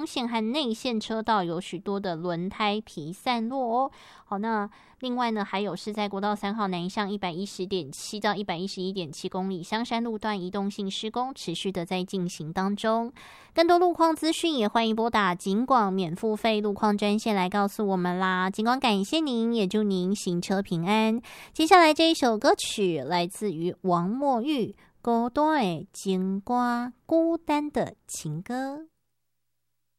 线和内线车道有许多的轮胎皮散落哦。好，那另外呢，还有是在国道3号南向110.7到111.7公里香山路段移动性施工持续的在进行当中。更多路况资讯也欢迎拨打警广免付费路况专线来告诉我们啦。警广感谢您，也祝您行车平安。接下来这一首歌曲来自于王墨玉，孤单的情歌，孤单的情歌。